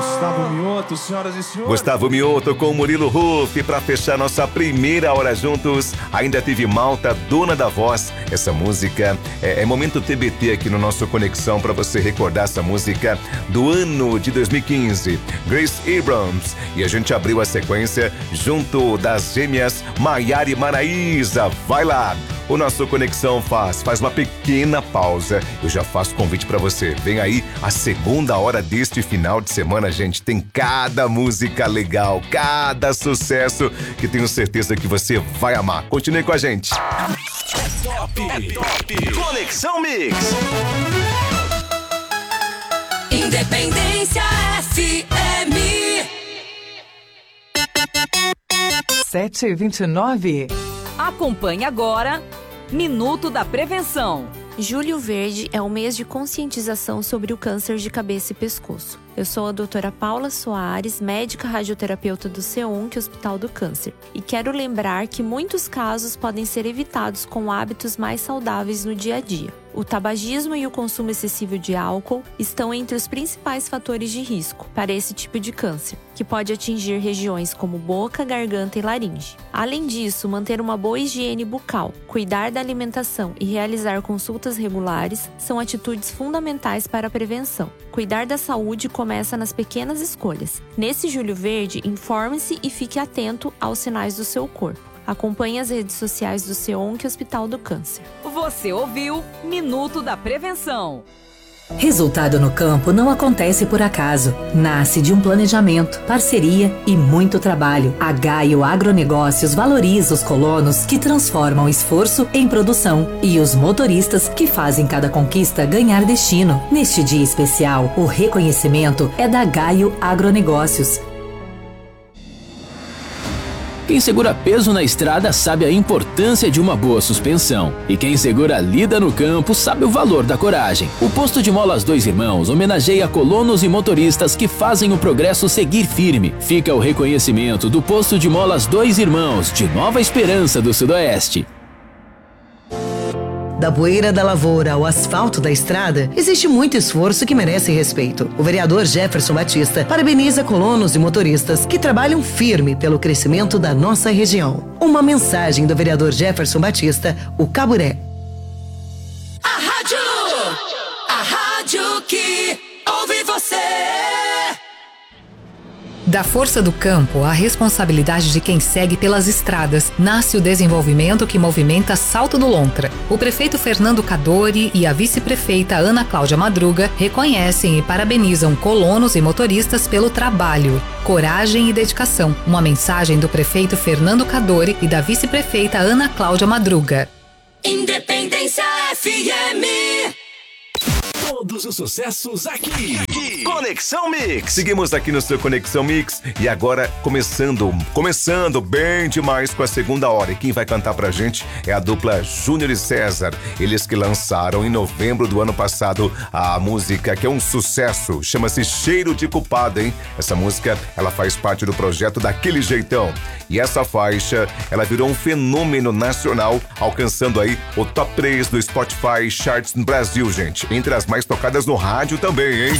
Gustavo Mioto, senhoras e senhores. Gustavo Mioto com Murilo Huff para fechar nossa primeira hora juntos. Ainda teve Malta, Dona da Voz. Essa música é momento TBT aqui no nosso Conexão para você recordar essa música do ano de 2015. Grace Abrams. E a gente abriu a sequência junto das gêmeas Maiara e Maraísa. Vai lá! O nosso Conexão faz uma pequena pausa. Eu já faço convite para você. Vem aí a segunda hora deste final de semana, gente. Tem cada música legal, cada sucesso que tenho certeza que você vai amar. Continue com a gente. Top. Conexão Mix. Independência FM 7h29. Acompanhe agora Minuto da Prevenção. Julho Verde é o mês de conscientização sobre o câncer de cabeça e pescoço. Eu sou a doutora Paula Soares, médica radioterapeuta do CEONC Hospital do Câncer. E quero lembrar que muitos casos podem ser evitados com hábitos mais saudáveis no dia a dia. O tabagismo e o consumo excessivo de álcool estão entre os principais fatores de risco para esse tipo de câncer, que pode atingir regiões como boca, garganta e laringe. Além disso, manter uma boa higiene bucal, cuidar da alimentação e realizar consultas regulares são atitudes fundamentais para a prevenção. Cuidar da saúde começa nas pequenas escolhas. Nesse Julho Verde, informe-se e fique atento aos sinais do seu corpo. Acompanhe as redes sociais do CEONC Hospital do Câncer. Você ouviu Minuto da Prevenção. Resultado no campo não acontece por acaso. Nasce de um planejamento, parceria e muito trabalho. A Gaio Agronegócios valoriza os colonos que transformam esforço em produção e os motoristas que fazem cada conquista ganhar destino. Neste dia especial, o reconhecimento é da Gaio Agronegócios. Quem segura peso na estrada sabe a importância de uma boa suspensão. E quem segura lida no campo sabe o valor da coragem. O Posto de Molas Dois Irmãos homenageia colonos e motoristas que fazem o progresso seguir firme. Fica o reconhecimento do Posto de Molas Dois Irmãos, de Nova Esperança do Sudoeste. Da poeira da lavoura ao asfalto da estrada, existe muito esforço que merece respeito. O vereador Jefferson Batista parabeniza colonos e motoristas que trabalham firme pelo crescimento da nossa região. Uma mensagem do vereador Jefferson Batista, o Caburé. A rádio que ouve você. Da força do campo à responsabilidade de quem segue pelas estradas, nasce o desenvolvimento que movimenta Salto do Lontra. O prefeito Fernando Cadori e a vice-prefeita Ana Cláudia Madruga reconhecem e parabenizam colonos e motoristas pelo trabalho, coragem e dedicação. Uma mensagem do prefeito Fernando Cadori e da vice-prefeita Ana Cláudia Madruga. Independência FM. Todos os sucessos aqui. Conexão Mix. Seguimos aqui no seu Conexão Mix e agora começando bem demais com a segunda hora. E quem vai cantar pra gente é a dupla Júnior e César. Eles que lançaram em novembro do ano passado a música que é um sucesso, chama-se Cheiro de Culpado, hein? Essa música, ela faz parte do projeto Daquele Jeitão. E essa faixa, ela virou um fenômeno nacional, alcançando aí o top 3 do Spotify Charts no Brasil, gente. Entre as mais tocadas no rádio também, hein?